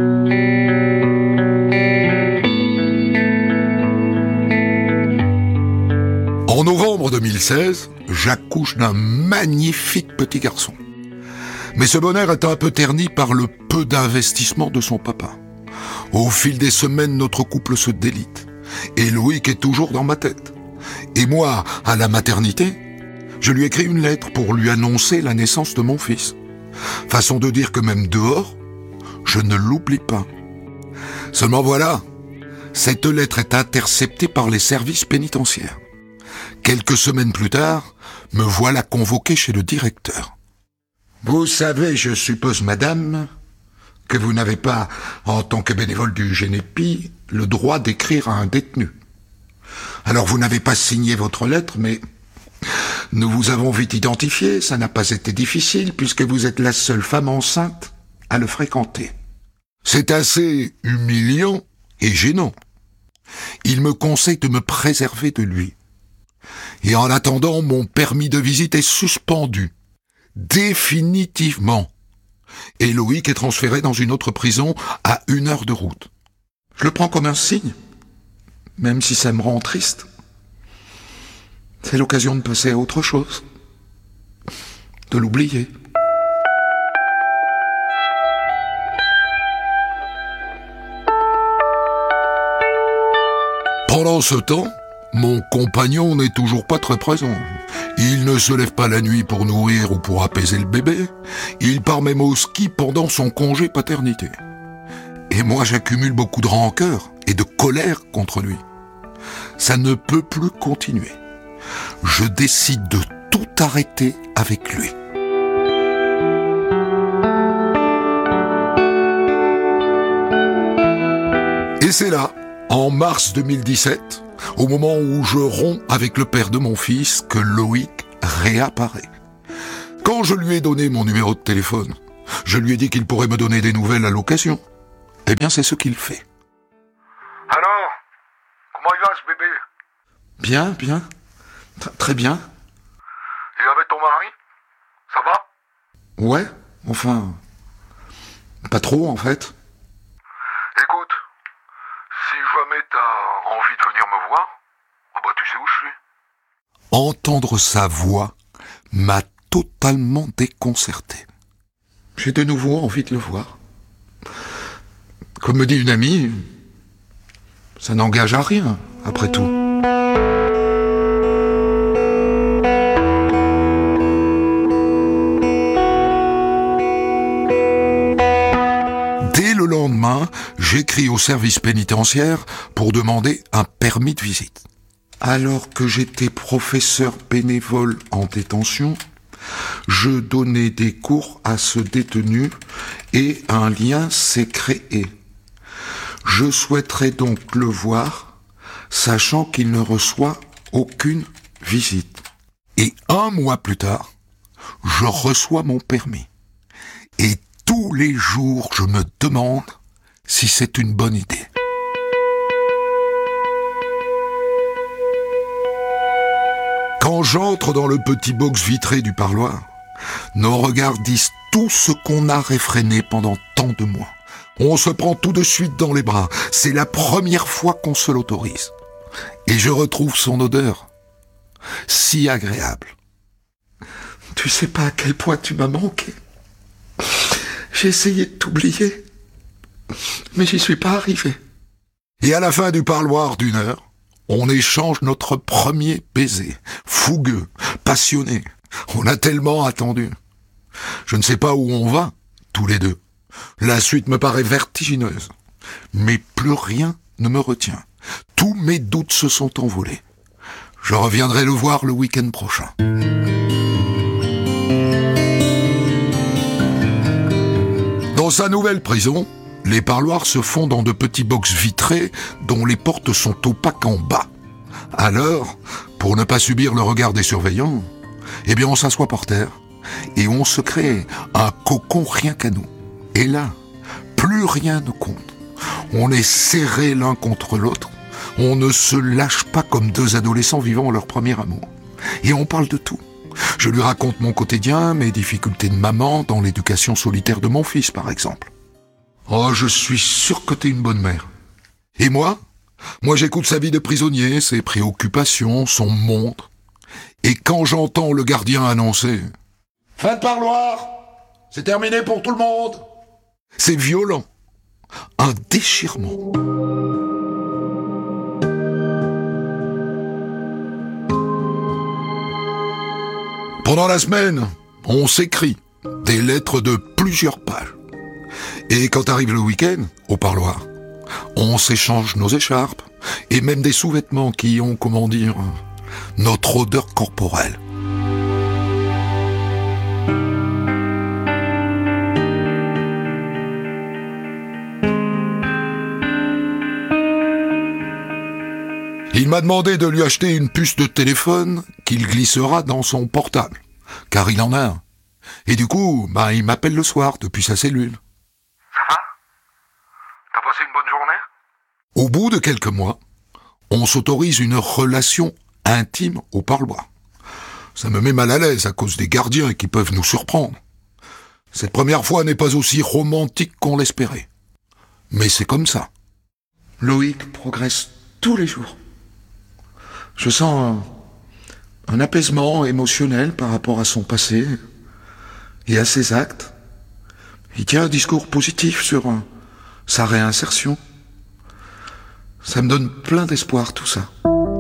En novembre deux mille seize, j'accouche d'un magnifique petit garçon. Mais ce bonheur est un peu terni par le peu d'investissement de son papa. Au fil des semaines, notre couple se délite. Et Loïc est toujours dans ma tête. Et moi, à la maternité, je lui écris une lettre pour lui annoncer la naissance de mon fils. Façon de dire que même dehors, je ne l'oublie pas. Seulement voilà, cette lettre est interceptée par les services pénitentiaires. Quelques semaines plus tard, me voilà convoqué chez le directeur. Vous savez, je suppose, madame, que vous n'avez pas, en tant que bénévole du Génépi, le droit d'écrire à un détenu. Alors vous n'avez pas signé votre lettre, mais nous vous avons vite identifié, ça n'a pas été difficile, puisque vous êtes la seule femme enceinte à le fréquenter. C'est assez humiliant et gênant. Il me conseille de me préserver de lui. Et en attendant, mon permis de visite est suspendu. Définitivement. Et Loïc est transféré dans une autre prison à une heure de route. Je le prends comme un signe, même si ça me rend triste. C'est l'occasion de passer à autre chose, de l'oublier. Pendant ce temps, mon compagnon n'est toujours pas très présent. Il ne se lève pas la nuit pour nourrir ou pour apaiser le bébé. Il part même au ski pendant son congé paternité. Et moi, j'accumule beaucoup de rancœur et de colère contre lui. Ça ne peut plus continuer. Je décide de tout arrêter avec lui. Et c'est là, en mars deux mille dix-sept, au moment où je romps avec le père de mon fils, que Loïc réapparaît. Quand je lui ai donné mon numéro de téléphone, je lui ai dit qu'il pourrait me donner des nouvelles à l'occasion. Eh bien, c'est ce qu'il fait. Alors, comment il va ce bébé? Bien, bien. T- très bien. Et avec ton mari? Ça va? Ouais, enfin... Pas trop, en fait. Écoute, si jamais t'as envie de venir me voir, ah bah tu sais où je suis. Entendre sa voix m'a totalement déconcerté. J'ai de nouveau envie de le voir. Comme me dit une amie, ça n'engage à rien, après tout. Dès le lendemain, j'écris au service pénitentiaire pour demander un permis de visite. Alors que j'étais professeur bénévole en détention, je donnais des cours à ce détenu et un lien s'est créé. Je souhaiterais donc le voir, sachant qu'il ne reçoit aucune visite. Et un mois plus tard, je reçois mon permis. Et tous les jours, je me demande si c'est une bonne idée. Quand j'entre dans le petit box vitré du parloir, nos regards disent tout ce qu'on a réfréné pendant tant de mois. On se prend tout de suite dans les bras. C'est la première fois qu'on se l'autorise. Et je retrouve son odeur. Si agréable. Tu sais pas à quel point tu m'as manqué. J'ai essayé de t'oublier, mais j'y suis pas arrivé. Et à la fin du parloir d'une heure, on échange notre premier baiser, fougueux, passionné. On a tellement attendu. Je ne sais pas où on va, tous les deux. La suite me paraît vertigineuse. Mais plus rien ne me retient. Tous mes doutes se sont envolés. Je reviendrai le voir le week-end prochain. Dans sa nouvelle prison, les parloirs se font dans de petits box vitrés dont les portes sont opaques en bas. Alors, pour ne pas subir le regard des surveillants, eh bien on s'assoit par terre et on se crée un cocon rien qu'à nous. Et là, plus rien ne compte. On est serrés l'un contre l'autre. On ne se lâche pas comme deux adolescents vivant leur premier amour. Et on parle de tout. Je lui raconte mon quotidien, mes difficultés de maman dans l'éducation solitaire de mon fils, par exemple. Oh, je suis sûr que t'es une bonne mère. Et moi Moi, j'écoute sa vie de prisonnier, ses préoccupations, son monde. Et quand j'entends le gardien annoncer « Fin de parloir, c'est terminé pour tout le monde !» C'est violent. Un déchirement. Pendant la semaine, on s'écrit des lettres de plusieurs pages. Et quand arrive le week-end, au parloir, on s'échange nos écharpes et même des sous-vêtements qui ont, comment dire, notre odeur corporelle. Il m'a demandé de lui acheter une puce de téléphone qu'il glissera dans son portable, car il en a un. Et du coup, bah, il m'appelle le soir depuis sa cellule. Ça va? T'as passé une bonne journée? Au bout de quelques mois, on s'autorise une relation intime au parloir. Ça me met mal à l'aise à cause des gardiens qui peuvent nous surprendre. Cette première fois n'est pas aussi romantique qu'on l'espérait. Mais c'est comme ça. Loïc progresse tous les jours. Je sens un, un apaisement émotionnel par rapport à son passé et à ses actes. Il tient un discours positif sur euh, sa réinsertion. Ça me donne plein d'espoir, tout ça.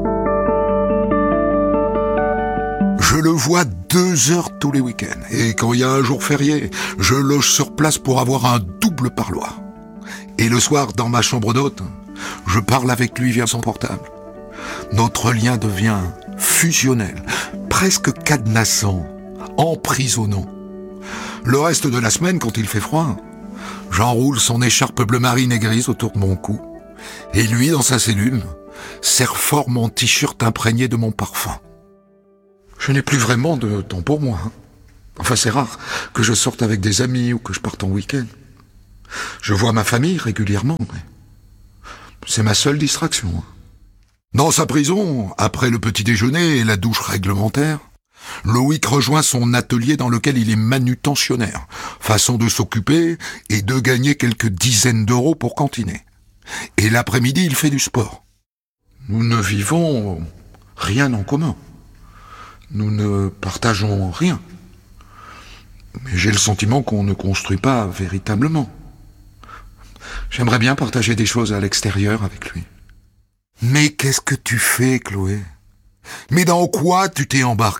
Je le vois deux heures tous les week-ends. Et quand il y a un jour férié, je loge sur place pour avoir un double parloir. Et le soir, dans ma chambre d'hôte, je parle avec lui via son portable. Notre lien devient fusionnel, presque cadenassant, emprisonnant. Le reste de la semaine, quand il fait froid, j'enroule son écharpe bleu marine et grise autour de mon cou Et lui, dans sa cellule, serre fort mon t-shirt imprégné de mon parfum. Je n'ai plus vraiment de temps pour moi. Hein. Enfin, c'est rare que je sorte avec des amis ou que je parte en week-end. Je vois ma famille régulièrement, mais c'est ma seule distraction. Hein. Dans sa prison, après le petit déjeuner et la douche réglementaire, Loïc rejoint son atelier dans lequel il est manutentionnaire, façon de s'occuper et de gagner quelques dizaines d'euros pour cantiner. Et l'après-midi, il fait du sport. Nous ne vivons rien en commun. Nous ne partageons rien. Mais j'ai le sentiment qu'on ne construit pas véritablement. J'aimerais bien partager des choses à l'extérieur avec lui. Mais qu'est-ce que tu fais, Chloé ? Mais dans quoi tu t'es embarqué ?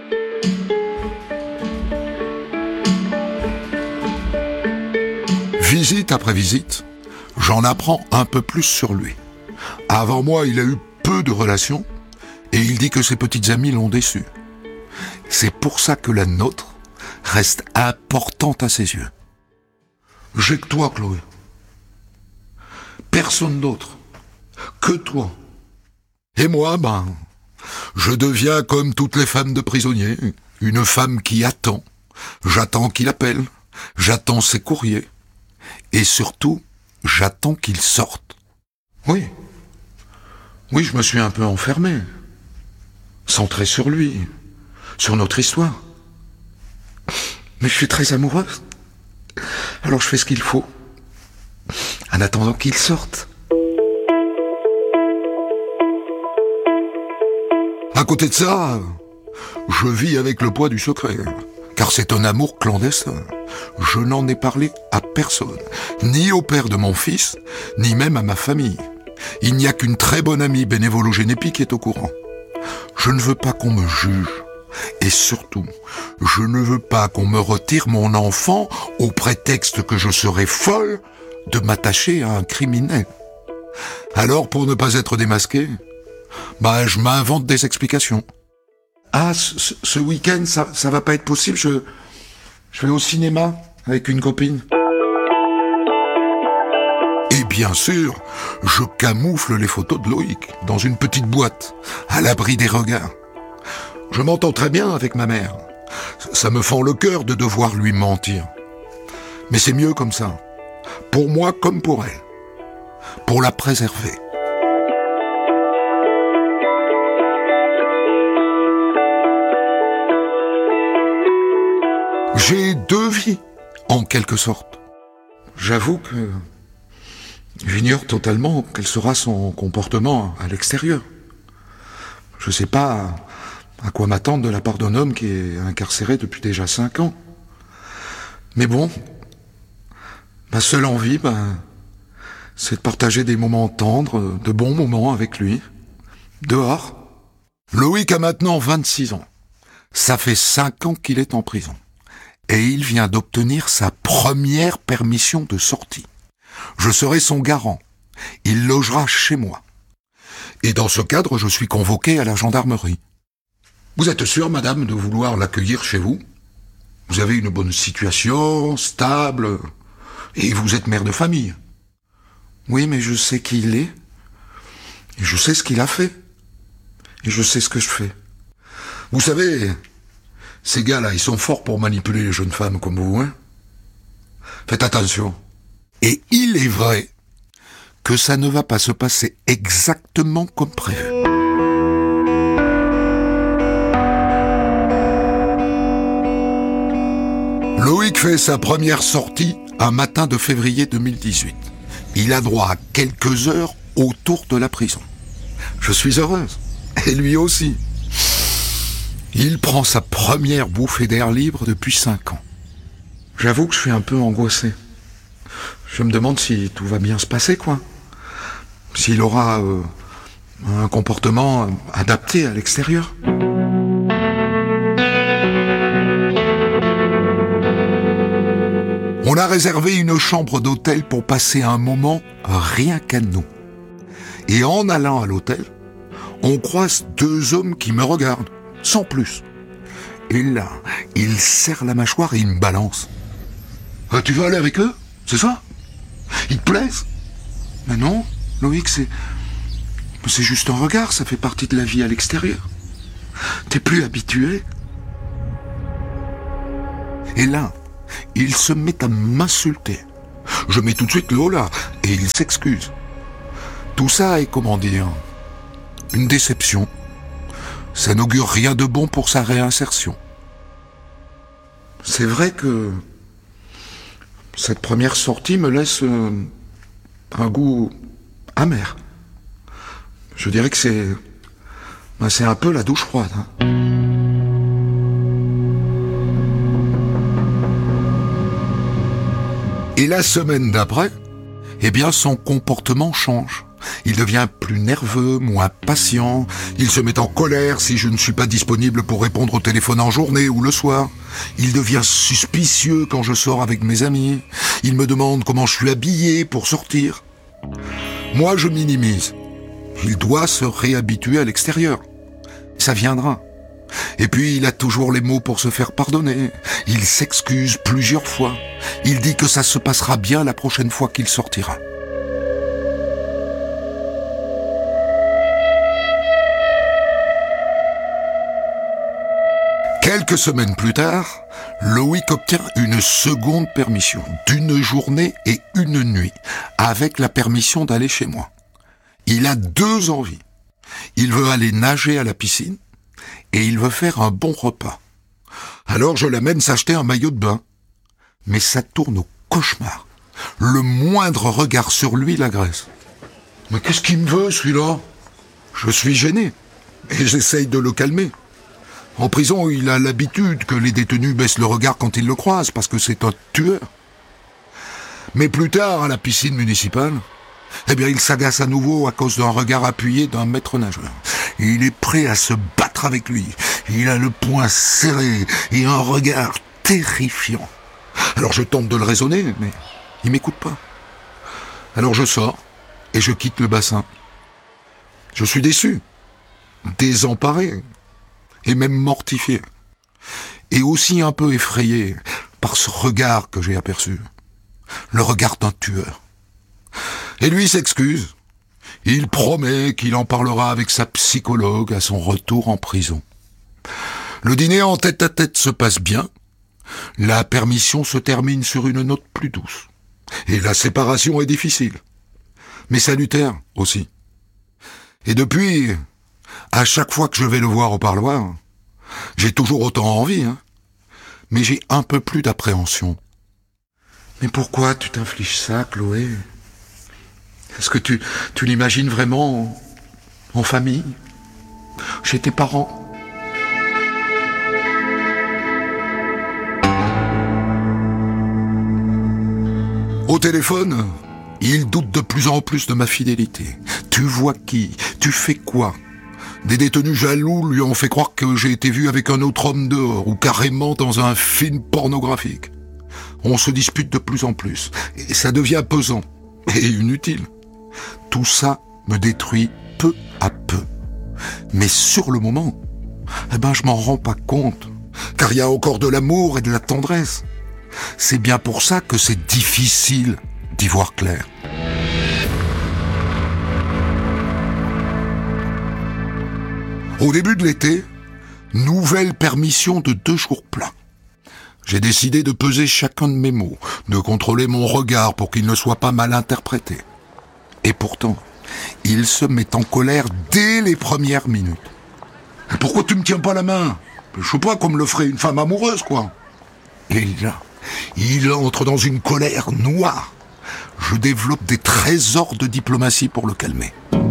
Visite après visite, j'en apprends un peu plus sur lui. Avant moi, il a eu peu de relations et il dit que ses petites amies l'ont déçu. C'est pour ça que la nôtre reste importante à ses yeux. J'ai que toi, Chloé. Personne d'autre. Que toi. Et moi, ben, je deviens comme toutes les femmes de prisonniers, une femme qui attend. J'attends qu'il appelle, j'attends ses courriers. Et surtout, j'attends qu'il sorte. Oui. Oui, je me suis un peu enfermé. Centré sur lui, sur notre histoire. Mais je suis très amoureuse. Alors je fais ce qu'il faut. En attendant qu'il sorte. À côté de ça, je vis avec le poids du secret. Car c'est un amour clandestin. Je n'en ai parlé à personne. Ni au père de mon fils, ni même à ma famille. Il n'y a qu'une très bonne amie bénévolo-génépi qui est au courant. Je ne veux pas qu'on me juge. Et surtout, je ne veux pas qu'on me retire mon enfant au prétexte que je serais folle de m'attacher à un criminel. Alors, pour ne pas être démasqué, bah, je m'invente des explications. Ah, ce, ce week-end, ça, ça va pas être possible, je, je vais au cinéma avec une copine. Et bien sûr, je camoufle les photos de Loïc dans une petite boîte, à l'abri des regards. Je m'entends très bien avec ma mère. Ça me fend le cœur de devoir lui mentir. Mais c'est mieux comme ça. Pour moi comme pour elle. Pour la préserver. J'ai deux vies, en quelque sorte. J'avoue que j'ignore totalement quel sera son comportement à l'extérieur. Je sais pas à quoi m'attendre de la part d'un homme qui est incarcéré depuis déjà cinq ans. Mais bon, ma seule envie, ben, c'est de partager des moments tendres, de bons moments avec lui, dehors. Loïc a maintenant vingt-six ans. Ça fait cinq ans qu'il est en prison. Et il vient d'obtenir sa première permission de sortie. Je serai son garant. Il logera chez moi. Et dans ce cadre, je suis convoqué à la gendarmerie. Vous êtes sûre, madame, de vouloir l'accueillir chez vous ? Vous avez une bonne situation, stable, et vous êtes mère de famille. Oui, mais je sais qui il est, et je sais ce qu'il a fait, et je sais ce que je fais. Vous savez, ces gars-là, ils sont forts pour manipuler les jeunes femmes comme vous, hein ? Faites attention. Et il est vrai que ça ne va pas se passer exactement comme prévu. Loïc fait sa première sortie un matin de février deux mille dix-huit. Il a droit à quelques heures autour de la prison. Je suis heureuse. Et lui aussi. Il prend sa première bouffée d'air libre depuis cinq ans. J'avoue que je suis un peu angoissé. Je me demande si tout va bien se passer, quoi. S'il aura euh, un comportement adapté à l'extérieur. On a réservé une chambre d'hôtel pour passer un moment rien qu'à nous. Et en allant à l'hôtel, on croise deux hommes qui me regardent, sans plus. Et là, il serre la mâchoire et il me balance. Euh, tu veux aller avec eux ? C'est ça ? Ils te plaisent ? Mais non, Loïc, c'est... C'est juste un regard, ça fait partie de la vie à l'extérieur. T'es plus habitué. Et là, il se met à m'insulter. Je mets tout de suite le holà et il s'excuse. Tout ça est, comment dire, une déception. Ça n'augure rien de bon pour sa réinsertion. C'est vrai que cette première sortie me laisse euh, un goût amer. Je dirais que c'est... Ben c'est un peu la douche froide. Hein. Et la semaine d'après, eh bien son comportement change. Il devient plus nerveux, moins patient, il se met en colère si je ne suis pas disponible pour répondre au téléphone en journée ou le soir. Il devient suspicieux quand je sors avec mes amis. Il me demande comment je suis habillé pour sortir. Moi, je minimise. Il doit se réhabituer à l'extérieur. Ça viendra. Et puis, il a toujours les mots pour se faire pardonner. Il s'excuse plusieurs fois. Il dit que ça se passera bien la prochaine fois qu'il sortira. Quelques semaines plus tard, Loïc obtient une seconde permission d'une journée et une nuit, avec la permission d'aller chez moi. Il a deux envies. Il veut aller nager à la piscine et il veut faire un bon repas. Alors je l'amène s'acheter un maillot de bain. Mais ça tourne au cauchemar. Le moindre regard sur lui l'agresse. Mais qu'est-ce qu'il me veut, celui-là ? Je suis gêné et j'essaye de le calmer. En prison, il a l'habitude que les détenus baissent le regard quand ils le croisent, parce que c'est un tueur. Mais plus tard, à la piscine municipale, eh bien, il s'agace à nouveau à cause d'un regard appuyé d'un maître nageur. Il est prêt à se battre avec lui. Il a le poing serré et un regard terrifiant. Alors je tente de le raisonner, mais il m'écoute pas. Alors je sors et je quitte le bassin. Je suis déçu, désemparé et même mortifié. Et aussi un peu effrayé par ce regard que j'ai aperçu. Le regard d'un tueur. Et lui s'excuse. Il promet qu'il en parlera avec sa psychologue à son retour en prison. Le dîner en tête-à-tête se passe bien. La permission se termine sur une note plus douce. Et la séparation est difficile. Mais salutaire aussi. Et depuis, à chaque fois que je vais le voir au parloir, j'ai toujours autant envie, hein, mais j'ai un peu plus d'appréhension. Mais pourquoi tu t'infliges ça, Chloé ? Est-ce que tu, tu l'imagines vraiment en, en famille ? Chez tes parents ? Au téléphone, il doute de plus en plus de ma fidélité. Tu vois qui ? Tu fais quoi ? Des détenus jaloux lui ont fait croire que j'ai été vu avec un autre homme dehors ou carrément dans un film pornographique. On se dispute de plus en plus et ça devient pesant et inutile. Tout ça me détruit peu à peu. Mais sur le moment, eh ben je m'en rends pas compte, car il y a encore de l'amour et de la tendresse. C'est bien pour ça que c'est difficile d'y voir clair. Au début de l'été, nouvelle permission de deux jours pleins. J'ai décidé de peser chacun de mes mots, de contrôler mon regard pour qu'il ne soit pas mal interprété. Et pourtant, il se met en colère dès les premières minutes. « Pourquoi tu me tiens pas la main ? Je sais pas, comme le ferait une femme amoureuse, quoi. » Et là, il entre dans une colère noire. Je développe des trésors de diplomatie pour le calmer.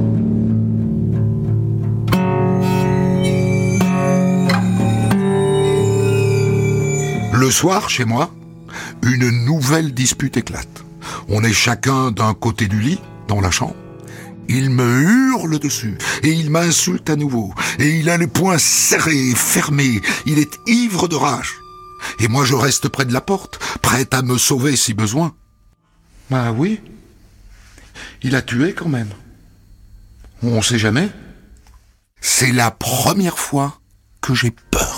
Le soir, chez moi, une nouvelle dispute éclate. On est chacun d'un côté du lit, dans la chambre. Il me hurle dessus, et il m'insulte à nouveau. Et il a les poings serrés et fermés. Il est ivre de rage. Et moi, je reste près de la porte, prêt à me sauver si besoin. Bah oui. Il a tué quand même. On sait jamais. C'est la première fois que j'ai peur.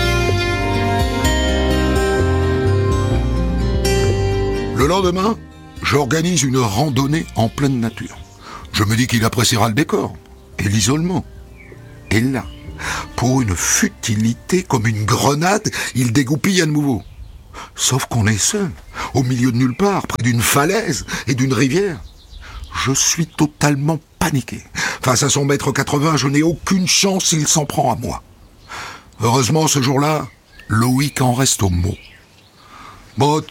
Le lendemain, J'organise une randonnée en pleine nature. Je me dis qu'il appréciera le décor et l'isolement. Et là, pour une futilité comme une grenade, il dégoupille à nouveau. Sauf qu'on est seul, au milieu de nulle part, près d'une falaise et d'une rivière. Je suis totalement paniqué. Face à son mètre quatre-vingts, je n'ai aucune chance, il s'en prend à moi. Heureusement, ce jour-là, Loïc en reste aux mots. Bon,